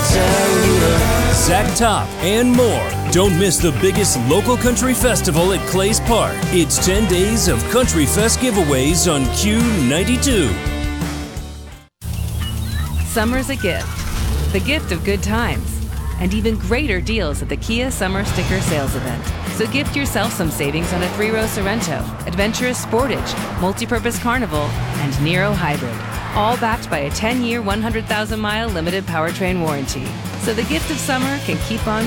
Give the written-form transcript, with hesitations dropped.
rectangular. Zach Top and more. Don't miss the biggest local country festival at Clays Park. It's 10 days of Country Fest giveaways on Q92. Summer's a gift. The gift of good times. And even greater deals at the Kia Summer Sticker Sales Event. So gift yourself some savings on a 3-row Sorrento, Adventurous Sportage, Multi-Purpose Carnival, and Nero Hybrid. All backed by a 10-year, 100,000-mile limited powertrain warranty. So the gift of summer can keep on